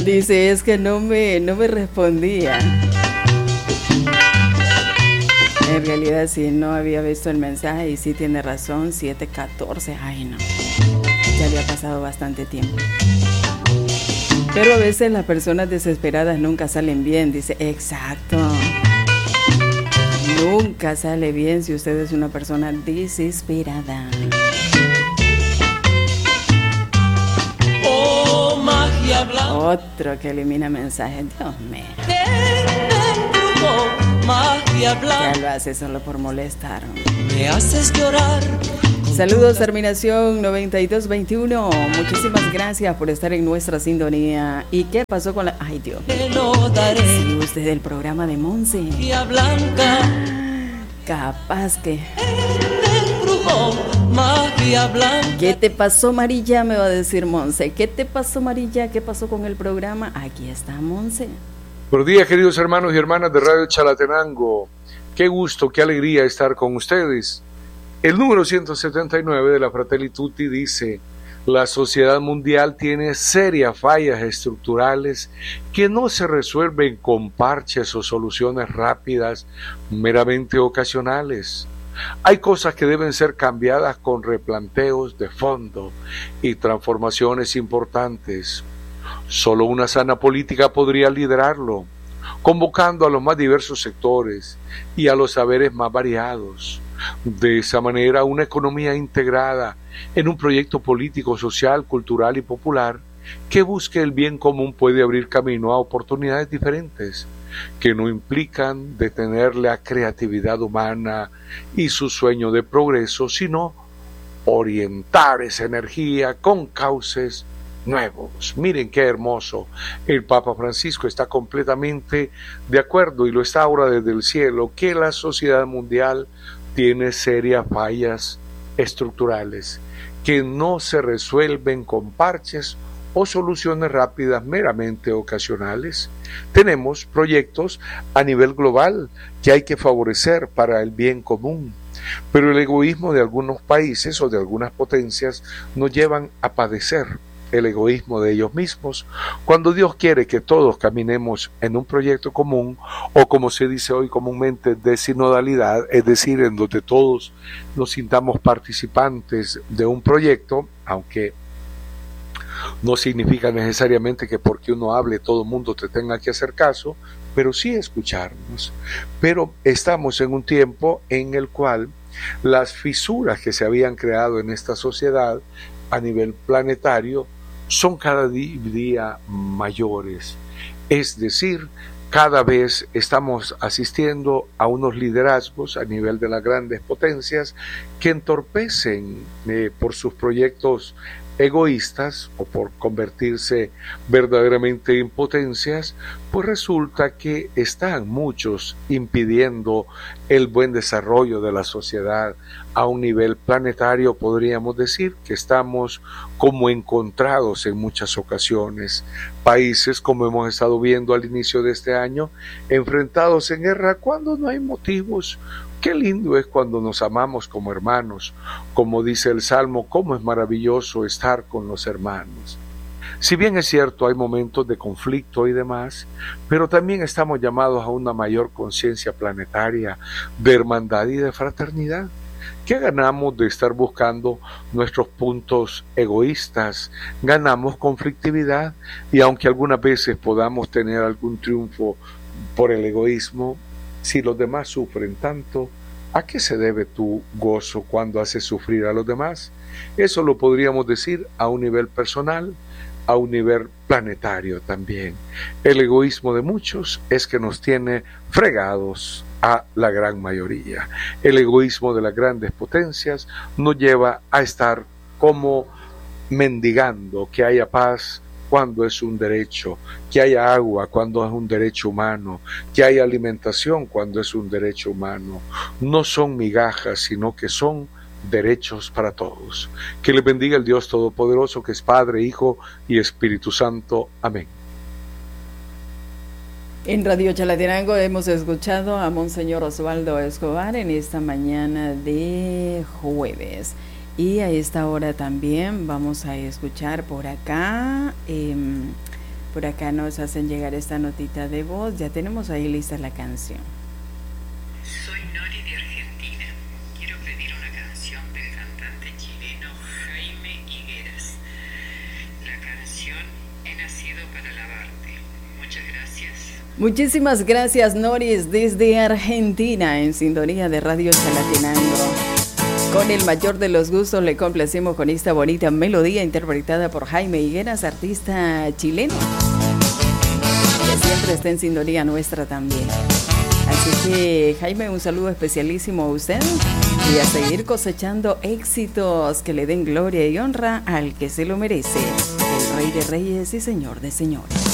Dice, es que no me respondía. En realidad sí, no había visto el mensaje y sí tiene razón, 7:14. Ay, no. Ya había pasado bastante tiempo. Pero a veces las personas desesperadas nunca salen bien, dice. Exacto. Nunca sale bien si usted es una persona desesperada. Oh, magia blanca. Otro que elimina mensajes. Dios mío. Magia blanca. Ya lo hace solo por molestar. Me haces llorar. Saludos, terminación 9221. Muchísimas gracias por estar en nuestra sintonía. ¿Y qué pasó con la...? Ay, Dios. Te lo daré. Sí, usted del programa de Monse. Magia blanca. Capaz que... Magia blanca. ¿Qué te pasó, Marilla? Me va a decir Monse. ¿Qué te pasó, Marilla? ¿Qué pasó con el programa? Aquí está Monse. Buenos días, queridos hermanos y hermanas de Radio Chalatenango. Qué gusto, qué alegría estar con ustedes. El número 179 de la Fratelli Tutti dice: la sociedad mundial tiene serias fallas estructurales que no se resuelven con parches o soluciones rápidas meramente ocasionales. Hay cosas que deben ser cambiadas con replanteos de fondo y transformaciones importantes. Solo una sana política podría liderarlo, convocando a los más diversos sectores y a los saberes más variados. De esa manera, una economía integrada en un proyecto político, social, cultural y popular que busque el bien común puede abrir camino a oportunidades diferentes que no implican detener la creatividad humana y su sueño de progreso, sino orientar esa energía con cauces nuevos. Miren qué hermoso. El Papa Francisco está completamente de acuerdo y lo está ahora desde el cielo, que la sociedad mundial tiene serias fallas estructurales que no se resuelven con parches o soluciones rápidas meramente ocasionales. Tenemos proyectos a nivel global que hay que favorecer para el bien común, pero el egoísmo de algunos países o de algunas potencias nos llevan a padecer el egoísmo de ellos mismos, cuando Dios quiere que todos caminemos en un proyecto común, o como se dice hoy comúnmente, de sinodalidad, es decir, en donde todos nos sintamos participantes de un proyecto, aunque no significa necesariamente que porque uno hable todo el mundo te tenga que hacer caso, pero sí escucharnos. Pero estamos en un tiempo en el cual las fisuras que se habían creado en esta sociedad a nivel planetario son cada día mayores. Es decir, cada vez estamos asistiendo a unos liderazgos a nivel de las grandes potencias que entorpecen por sus proyectos egoístas o por convertirse verdaderamente en potencias, pues resulta que están muchos impidiendo el buen desarrollo de la sociedad a un nivel planetario. Podríamos decir que estamos como encontrados en muchas ocasiones. Países, como hemos estado viendo al inicio de este año, enfrentados en guerra cuando no hay motivos. Qué lindo es cuando nos amamos como hermanos, como dice el Salmo, cómo es maravilloso estar con los hermanos. Si bien es cierto, hay momentos de conflicto y demás, pero también estamos llamados a una mayor conciencia planetaria de hermandad y de fraternidad. ¿Qué ganamos de estar buscando nuestros puntos egoístas? Ganamos conflictividad, y aunque algunas veces podamos tener algún triunfo por el egoísmo, si los demás sufren tanto, ¿a qué se debe tu gozo cuando haces sufrir a los demás? Eso lo podríamos decir a un nivel personal, a un nivel planetario también. El egoísmo de muchos es que nos tiene fregados a la gran mayoría. El egoísmo de las grandes potencias nos lleva a estar como mendigando que haya paz cuando es un derecho, que haya agua cuando es un derecho humano, que haya alimentación cuando es un derecho humano. No son migajas, sino que son derechos para todos. Que les bendiga el Dios Todopoderoso, que es Padre, Hijo y Espíritu Santo. Amén. En Radio Chalatenango hemos escuchado a Monseñor Osvaldo Escobar en esta mañana de jueves. Y a esta hora también vamos a escuchar por acá Por acá nos hacen llegar esta notita de voz. Ya tenemos ahí lista la canción. Soy Nori de Argentina. Quiero pedir una canción del cantante chileno Jaime Higueras. La canción He nacido para alabarte. Muchas gracias. Muchísimas gracias, Noris, desde Argentina, en sintonía de Radio Chalatenango. Con el mayor de los gustos le complacemos con esta bonita melodía interpretada por Jaime Higueras, artista chileno, que siempre está en sintonía nuestra también. Así que, Jaime, un saludo especialísimo a usted y a seguir cosechando éxitos que le den gloria y honra al que se lo merece, el Rey de Reyes y Señor de Señores.